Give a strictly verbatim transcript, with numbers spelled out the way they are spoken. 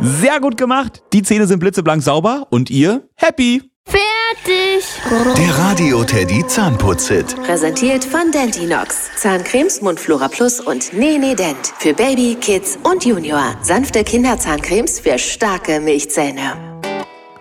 Sehr gut gemacht. Die Zähne sind blitzeblank sauber und ihr happy. Fertig. Der Radio Teddy Zahnputz-Hit. Präsentiert von Dentinox. Zahncremes, Mundflora Plus und Nene Dent. Für Baby, Kids und Junior. Sanfte Kinderzahncremes für starke Milchzähne.